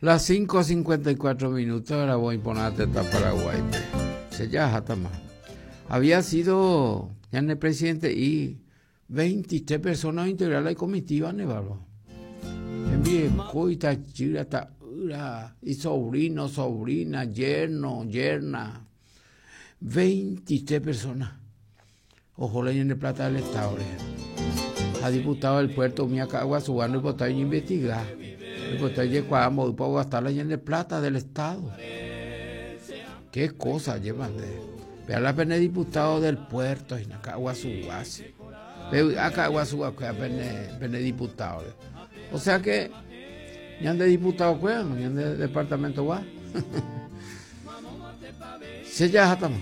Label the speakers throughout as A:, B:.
A: Las 5:54, ahora voy a ponerte a Paraguay. Se ya más. Había sido ya el presidente y 23 personas integrales de comitiva, Nevalo. Envié coita, chirata, y sobrino, sobrina, yerno, yerna. 23 personas. Ojo, le de plata del Estado. Ha diputado del puerto Miacagua, Subano y Botay investigar. Y Botay de Cuamo, y puedo gastar la de plata del Estado. ¿Qué cosa llevan de? Vea la pena diputado del puerto, y Nacagua Subasi. Vea Acagua Subasi, pena diputado. O sea que, ya de diputado, ya de departamento va. Se ya jatamos.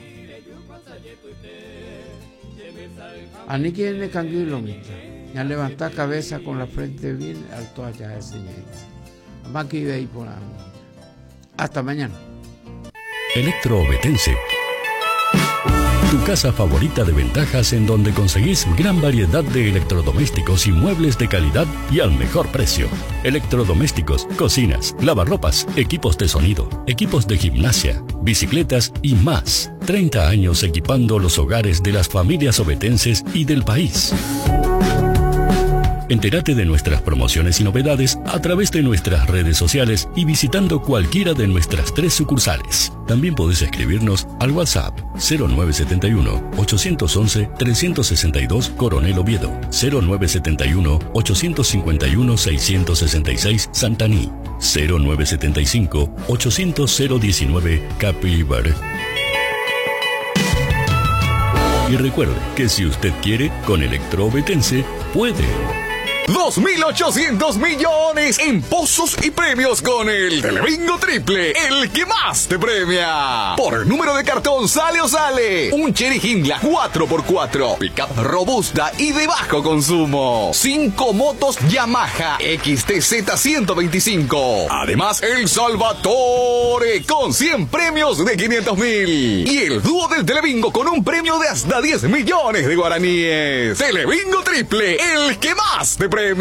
A: Ani quien le cambió lo mismo. Ya levanta cabeza con la frente bien alto allá ese señor. Más que iba ahí por la. Hasta mañana.
B: Electroovetense. Tu casa favorita de ventajas en donde conseguís gran variedad de electrodomésticos y muebles de calidad y al mejor precio. Electrodomésticos, cocinas, lavarropas, equipos de sonido, equipos de gimnasia, bicicletas y más. 30 años equipando los hogares de las familias ovetenses y del país. Entérate de nuestras promociones y novedades a través de nuestras redes sociales y visitando cualquiera de nuestras 3 sucursales. También podés escribirnos al WhatsApp 0971-811-362 Coronel Oviedo, 0971-851-666 Santaní, 0975-800-019 Capíbar. Y recuerde que si usted quiere, con Electroovetense puede.
C: 2.800 millones en pozos y premios con el Telebingo Triple, el que más te premia. Por número de cartón sale o sale. Un Chery Hindla 4x4, pickup robusta y de bajo consumo. 5 motos Yamaha XTZ 125. Además, el Salvatore con 100 premios de 500.000. Y el dúo del Telebingo con un premio de hasta 10 millones de guaraníes. Telebingo Triple, el que más te premia.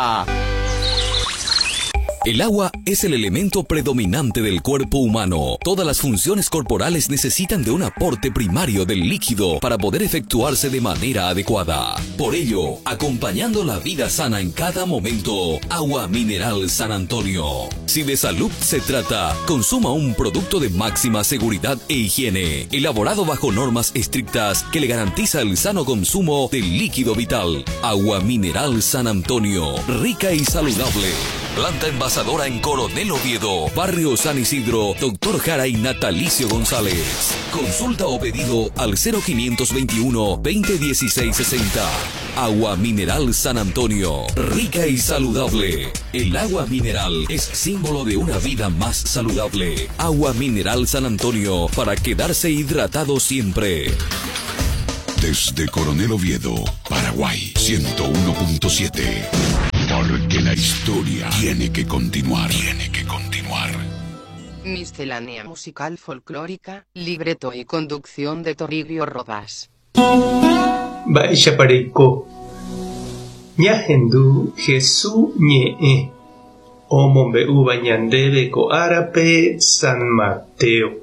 D: El agua es el elemento predominante del cuerpo humano. Todas las funciones corporales necesitan de un aporte primario del líquido para poder efectuarse de manera adecuada. Por ello, acompañando la vida sana en cada momento, Agua Mineral San Antonio. Si de salud se trata, consuma un producto de máxima seguridad e higiene, elaborado bajo normas estrictas que le garantiza el sano consumo del líquido vital. Agua Mineral San Antonio, rica y saludable. Planta envasadora en Coronel Oviedo, Barrio San Isidro, Dr. Jara y Natalicio González. Consulta o pedido al 0521-2016-60. Agua Mineral San Antonio, rica y saludable. El agua mineral es símbolo de una vida más saludable. Agua Mineral San Antonio, para quedarse hidratado siempre.
E: Desde Coronel Oviedo, Paraguay, 101.7. Porque la historia tiene que continuar. Tiene que continuar.
F: Miscelánea musical folclórica, libreto y conducción de Toribio Rodas.
G: Baisha pareiko. Ñahendu Jesús ñe. Omombe uba ñandebe ko Arape San Mateo.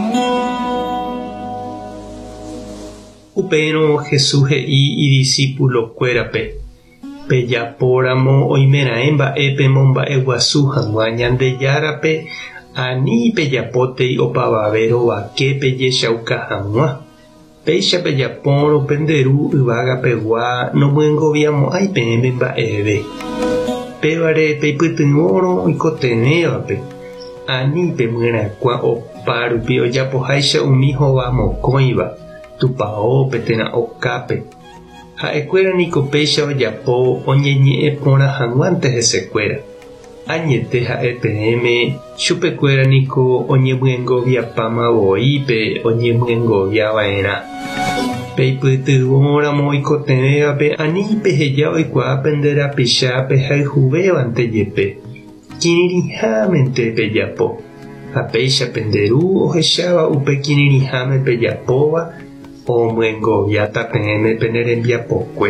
G: Upeno Jesús y discípulo cuerape. Peyapóramo oimeraemba epemomba eguasu hangua ñande yárape ani peyapote y opavavero vaque peyechauka hangua. Peicha peyapóro penderu yvága pegua nomyengoviamo aipéme mba'eve. Pévare peipytyvõrõ oikotenévape ani pemyrakua opa rupi ojapoháicha umi hova mokõiva tupão petérã okápe. Ha'ekuéra niko péicha ojapo oñeñe'ẽ porã hag̃uánte hesekuéra. Añete ha'e peẽme chupekuéra niko oñemyengoviapamavoípe oñemyengoviava'erã. Peipytyvõramo oikotevévape ani peheja oikuaa penderapichápe hayhuvévante jepe. Kirirĩhámente pejapo. Ha péicha penderu ohecháva upe kirirĩháme pejapóva omyengoviáta peẽme penderembiapokue.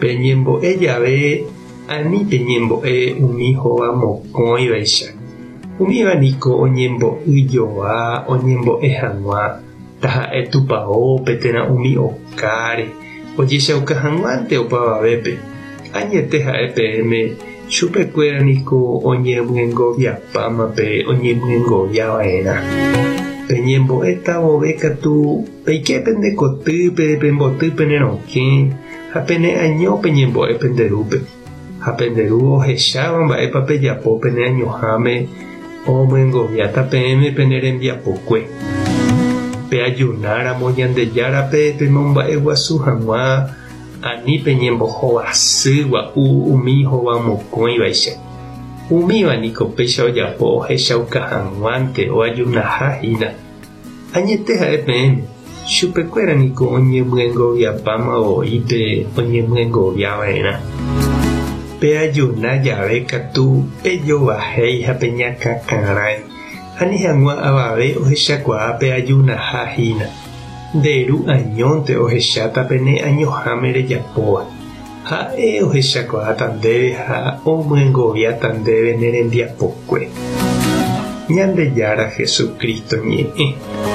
G: Peñembo'e jave ani peñembo'e umi hóva mokõivaicha. umívaniko oñembo'yjoa oñembo'ehag̃ua taha'e tupaópe térã umi okáre ojechauka hag̃uánte opavavépe añete ha'e peẽme chupekuéraniko oñemyengoviapáma pe oñemyengoviava'erã peñembo'éta vove katu peiképe nde kotýpe pemboty penerõke ha pene año peñembo'e penderúpe ha penderu ohecháva mba'épa pejapo pene añoháme omyengoviáta peẽme pene rembiapokue peajunáramo Ñandejárape pemomba'e guasu hag̃ua ani peñembohovasy gua'u umi hovamokõivaicha umívaniko péicha ojapo ohechauka hag̃uánte oajunaháhína añete ha'e peẽme chupekuéraniko oñemyengoviapáma oípe oñemyengoviava'erã peajuna jave katu pejovahéi ha peñakãkarãi ani hag̃ua avave ohechakuaa peajunaháhína nderu añónte ohecháta pene añoháme rejapóva ha'e ohechakuaáta ndéve ha omyengoviáta ndéve nerembiapokue Ñandejára Jesukristo ñe'ẽ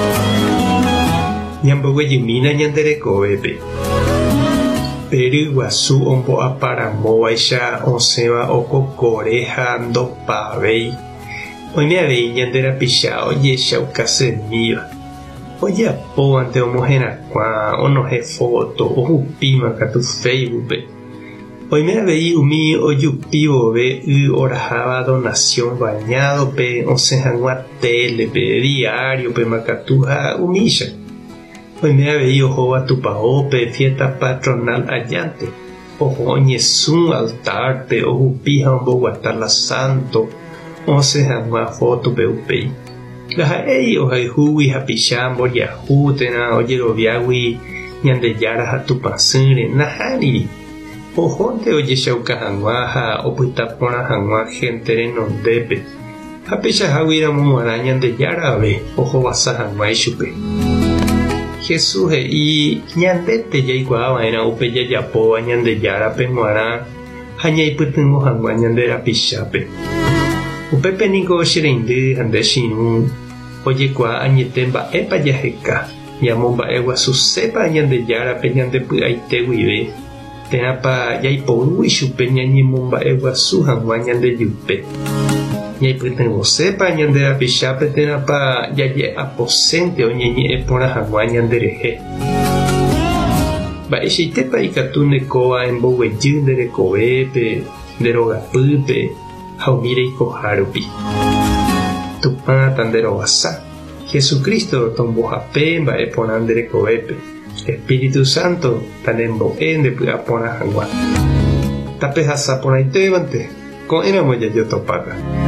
G: ñamboguejymína ñanderekovépe pery guasu ombo'aparamóvaicha osẽva okokore ha ndopavéi oime avei ñanderapicha ojechaukasemíva ojapóvante omoherakuã onohẽ foto ohupíma katu Facebookpe oime avei umi ojupi vove y oraháva donación bañadope osẽ hag̃ua télepe diariopema katu ha umícha oime avei ohóva tupaópe fiesta patronal ajánte oho oñesũ altarpe ohupi ha omboguata la santo osẽ hag̃ua fotope upéi laha'éi ohayhúgui hapicha mboriahu térã ojeroviágui Ñandejára ha tupãsýre nahániri ohónte ojechauka hag̃ua ha opyta porã hag̃ua gente renondépe ha peichaháguiramo g̃uarã Ñandejára ave ohovasa hag̃ua ichupe Jesús he'i ñandéte jaikuaava'erã upe jajapóva Ñandejárape g̃uarã ha ñaipytyvõ hag̃ua ñanderapichápe upépeniko ochereindy ha nde chiru ojekuaa añete mba'épa jaheka ñamomba'e guasusépa Ñandejárape ñandepy'aite guive térãpa jaiporu ichupe ñañemomba'e guasu hag̃ua ñandejupe ñaipytyvõsépa ñanderapichápe térãpa jaje'aposénte oñeñe'ẽ porã hag̃ua ñanderehe mba'eichaitépa ikatu ndekóva emboguejy nderekovépe nderogapýpe ha umi reikoha rupi tupãta nderovasa Jesukristo tombohape mba'e porã nderekovépe Espíritu Santo tanembo'e ndepy'a porã hag̃ua tapehasa porãitévante ko'ẽramo jajotopáta